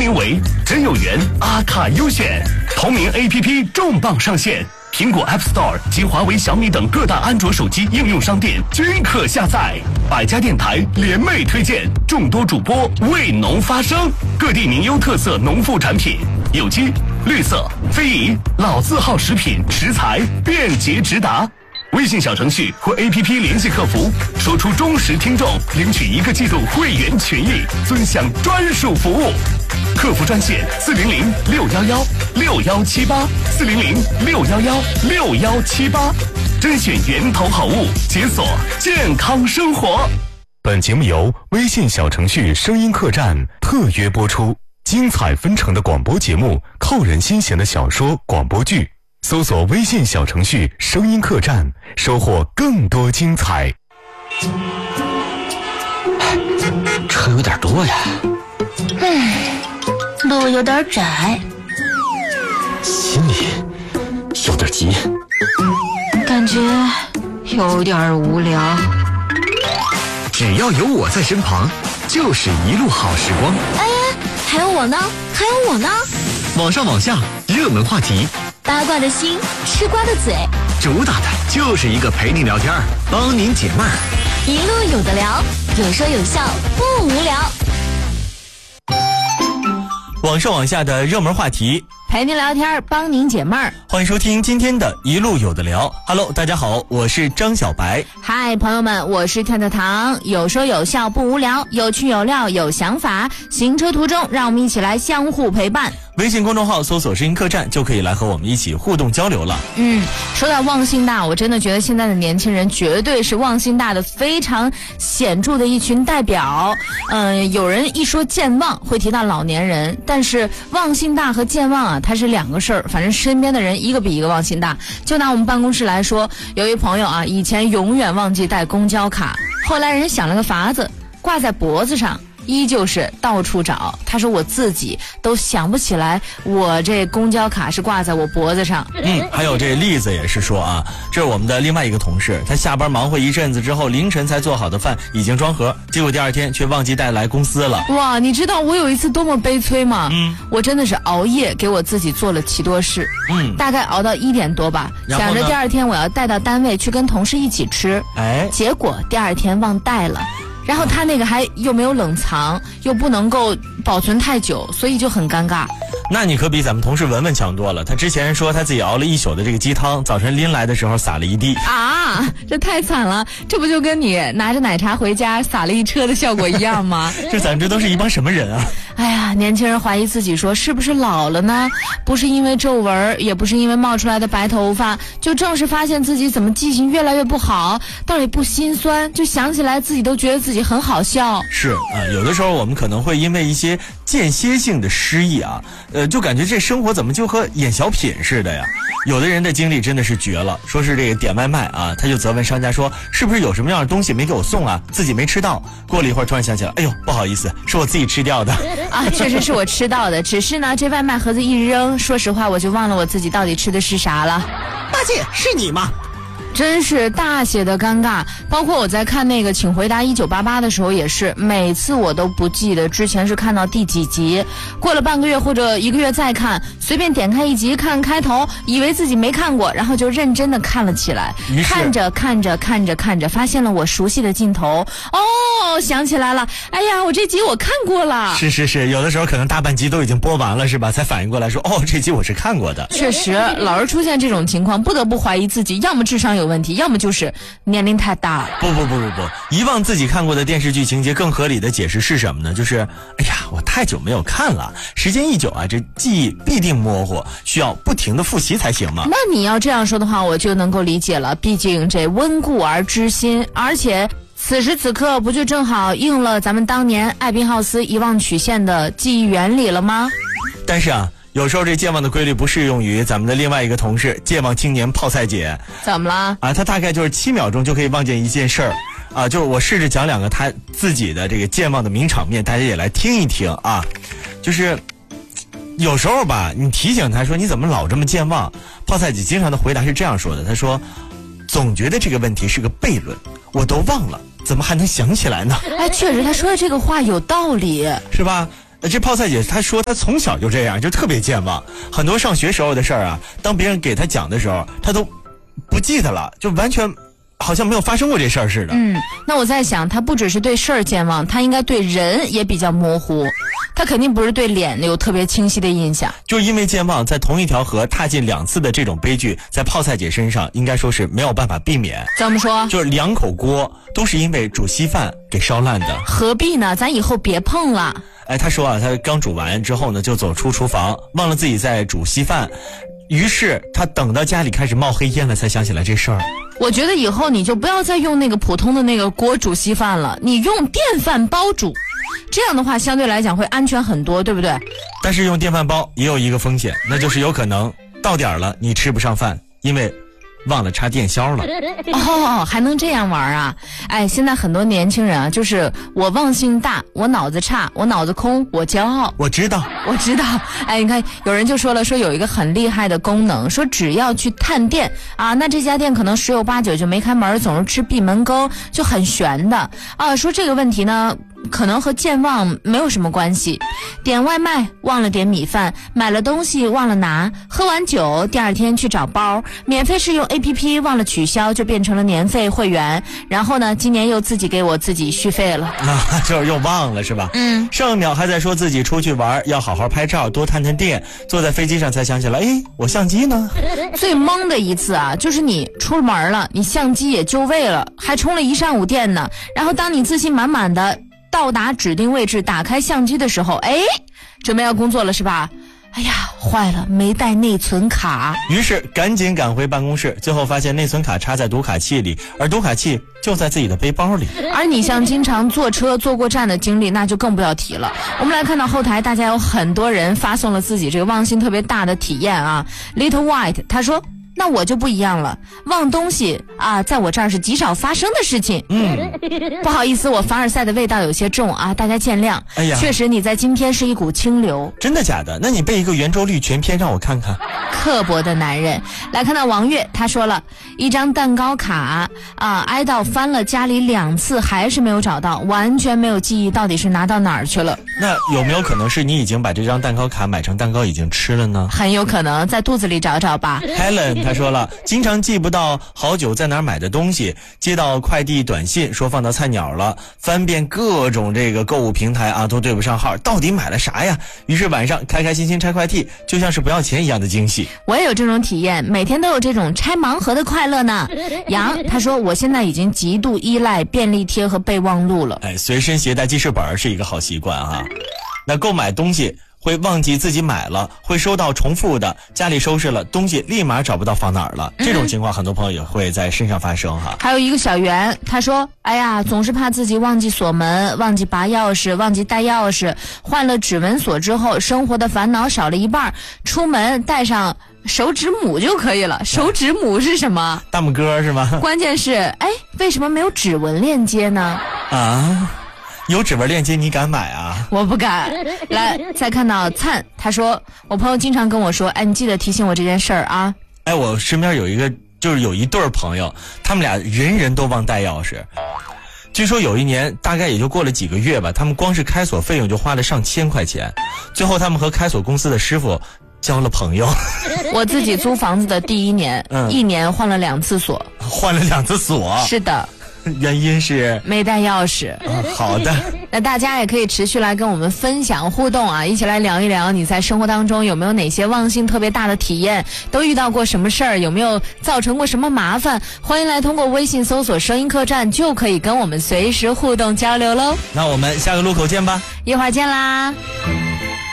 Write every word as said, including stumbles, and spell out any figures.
名为真有缘阿卡优选，同名 A P P 重磅上线，苹果 App Store 及华为、小米等各大安卓手机应用商店均可下载。百家电台联袂推荐，众多主播为农发声，各地名优特色农副产品，有机、绿色、非遗、老字号食品食材便捷直达。微信小程序或 A P P 联系客服，说出忠实听众，领取一个季度会员权益，尊享专属服务。客服专线四零零六幺幺六幺七八四零零六幺幺六幺七八，甄选源头好物，解锁健康生活。 本节目由微信小程序声音客栈特约播出，精彩纷呈的广播节目，扣人心弦的小说广播剧。搜索微信小程序声音客栈，收获更多精彩。 车有点多呀， 唉，路有点窄， 心里有点急， 感觉有点无聊。 只要有我在身旁，就是一路好时光。 哎呀，还有我呢，还有我呢。 网上网下，热门话题， 八卦的心，吃瓜的嘴， 主打的就是一个陪您聊天，帮您解闷儿， 一路有的聊，有说有笑，不无聊。 网上网下的热门话题， 陪您聊天，帮您解闷儿。 欢迎收听今天的一路有的聊。Hello， 大家好，我是张小白。 嗨，朋友们，我是跳跳糖。有说有笑不无聊，有趣有料有想法。行车途中，让我们一起来相互陪伴。 微信公众号搜索声音客栈就可以来和我们一起互动交流了。 嗯，说到忘性大，我真的觉得现在的年轻人绝对是忘性大的非常显著的一群代表。嗯、呃，有人一说健忘会提到老年人，但是忘性大和健忘啊，它是两个事儿。反正身边的人一个比一个忘性大。就拿我们办公室来说，有一朋友啊，以前永远忘记带公交卡，后来人想了个法子，挂在脖子上。依旧是到处找，他说我自己都想不起来我这公交卡是挂在我脖子上。 嗯，还有这例子也是说啊，这是我们的另外一个同事，他下班忙活一阵子之后，凌晨才做好的饭已经装盒，结果第二天却忘记带来公司了。 哇，你知道我有一次多么悲催吗？ 嗯， 我真的是熬夜给我自己做了奇多士， 嗯， 大概熬到一点多吧，想着第二天我要带到单位去跟同事一起吃， 哎， 结果第二天忘带了。然后他那个还又没有冷藏，又不能够保存太久，所以就很尴尬。 那你可比咱们同事文文强多了。他之前说他自己熬了一宿的这个鸡汤，早晨拎来的时候洒了一地啊，这太惨了！这不就跟你拿着奶茶回家洒了一车的效果一样吗？ 这咱这都是一帮什么人啊？ 哎呀，年轻人怀疑自己说是不是老了呢？不是因为皱纹，也不是因为冒出来的白头发，就正是发现自己怎么记性越来越不好，倒也不心酸，就想起来自己都觉得自己很好笑。 是啊，有的时候我们可能会因为一些间歇性的失忆啊，呃，就感觉这生活怎么就和演小品似的呀？有的人的经历真的是绝了，说是这个点外卖啊，他就责问商家说是不是有什么样的东西没给我送啊，自己没吃到。过了一会儿突然想起来，哎呦不好意思，是我自己吃掉的啊，确实是我吃到的，只是呢这外卖盒子一扔，说实话我就忘了我自己到底吃的是啥了。 大姐是你吗？ 真是大写的尴尬。包括我在看那个请回答一九八八的时候也是，每次我都不记得之前是看到第几集，过了半个月或者一个月再看，随便点开一集看开头，以为自己没看过，然后就认真的看了起来，看着看着看着看着发现了我熟悉的镜头，哦想起来了，哎呀我这集我看过了。 是是是，有的时候可能大半集都已经播完了是吧，才反应过来说哦这集我是看过的。 确实老是出现这种情况，不得不怀疑自己要么智商有问题，要么就是年龄太大了。 不不不不不，遗忘自己看过的电视剧情节更合理的解释是什么呢？就是哎呀我太久没有看了，时间一久啊这记忆必定模糊，需要不停的复习才行嘛。 那你要这样说的话我就能够理解了，毕竟这温故而知新，而且此时此刻不就正好应了咱们当年艾宾浩斯遗忘曲线的记忆原理了吗？ 但是啊有时候这健忘的规律不适用于咱们的另外一个同事健忘青年泡菜姐。 怎么了啊？他大概就是七秒钟就可以忘记一件事儿啊！就是我试着讲两个他自己的这个健忘的名场面，大家也来听一听啊。就是有时候吧，你提醒他说你怎么老这么健忘，泡菜姐经常的回答是这样说的，他说总觉得这个问题是个悖论，我都忘了怎么还能想起来呢？ 哎，确实他说的这个话有道理， 是吧？ 这泡菜姐她说她从小就这样，就特别健忘，很多上学时候的事儿啊，当别人给她讲的时候，她都不记得了，就完全好像没有发生过这事儿似的。 嗯，那我在想，她不只是对事儿健忘，她应该对人也比较模糊。他肯定不是对脸有特别清晰的印象， 就因为健忘，在同一条河踏进两次的这种悲剧，在泡菜姐身上应该说是没有办法避免。 怎么说？ 就是两口锅都是因为煮稀饭给烧烂的。 何必呢？咱以后别碰了。 哎，他说啊，他刚煮完之后呢，就走出厨房，忘了自己在煮稀饭，于是他等到家里开始冒黑烟了，才想起来这事儿。 我觉得以后你就不要再用那个普通的那个锅煮稀饭了，你用电饭煲煮。这样的话相对来讲会安全很多，对不对？ 但是用电饭煲也有一个风险，那就是有可能到点了你吃不上饭，因为忘了插电销了。 哦，还能这样玩啊？哎，现在很多年轻人啊，就是我忘性大，我脑子差，我脑子空，我骄傲。 我知道， 我知道。哎，你看有人就说了，说有一个很厉害的功能，说只要去探店啊，那这家店可能十有八九就没开门，总是吃闭门羹，就很悬的啊。说这个问题呢，可能和健忘没有什么关系。点外卖忘了点米饭，买了东西忘了拿，喝完酒第二天去找包，免费试用 A P P 忘了取消，就变成了年费会员，然后呢今年又自己给我自己续费了。 啊，就是又忘了是吧？ 嗯， 上一秒还在说自己出去玩要好好拍照，多探探店，坐在飞机上才想起来，哎，我相机呢？ 最懵的一次啊，就是你出门了，你相机也就位了，还充了一上午电呢，然后当你自信满满的到达指定位置，打开相机的时候，哎，准备要工作了是吧？哎呀，坏了，没带内存卡。 于是赶紧赶回办公室，最后发现内存卡插在读卡器里，而读卡器就在自己的背包里。 而你像经常坐车坐过站的经历，那就更不要提了。我们来看到后台，大家有很多人发送了自己这个忘性特别大的体验啊。Little White 他说，那我就不一样了，忘东西啊，在我这儿是极少发生的事情。 嗯， 不好意思，我凡尔赛的味道有些重啊，大家见谅。 哎呀， 确实你在今天是一股清流。 真的假的？那你背一个圆周率全篇让我看看。 刻薄的男人。来看到王月，他说了一张蛋糕卡啊，挨到翻了家里两次还是没有找到，完全没有记忆到底是拿到哪儿去了。 那有没有可能是你已经把这张蛋糕卡买成蛋糕已经吃了呢？ 很有可能，在肚子里找找吧。 Helen 他说了，经常记不到好久在哪儿买的东西，接到快递短信说放到菜鸟了，翻遍各种这个购物平台啊，都对不上号，到底买了啥呀？于是晚上开开心心拆快递，就像是不要钱一样的惊喜。 我也有这种体验，每天都有这种拆盲盒的快乐呢。杨他说，我现在已经极度依赖便利贴和备忘录了。 哎，随身携带记事本是一个好习惯啊。那购买东西会忘记自己买了，会收到重复的，家里收拾了东西立马找不到放哪儿了，这种情况很多朋友也会在身上发生哈。 还有一个小袁，他说，哎呀，总是怕自己忘记锁门，忘记拔钥匙，忘记带钥匙，换了指纹锁之后，生活的烦恼少了一半，出门带上手指母就可以了。手指母是什么？ 大拇哥是吗？ 关键是，哎，为什么没有指纹链接呢？ 啊，有指纹链接你敢买啊？ 我不敢。来，再看到灿，他说，我朋友经常跟我说，哎，你记得提醒我这件事儿啊。 哎，我身边有一个，就是有一对儿朋友，他们俩人人都忘带钥匙。据说有一年，大概也就过了几个月吧，他们光是开锁费用就花了上千块钱，最后他们和开锁公司的师傅交了朋友。 我自己租房子的第一年，嗯、一年换了两次锁， 换了两次锁。 是的。 原因是没带钥匙、 啊、好的。 那大家也可以持续来跟我们分享互动啊，一起来聊一聊你在生活当中有没有哪些忘性特别大的体验，都遇到过什么事儿，有没有造成过什么麻烦，欢迎来通过微信搜索声音客栈，就可以跟我们随时互动交流喽。 那我们下个路口见吧， 一会儿见啦。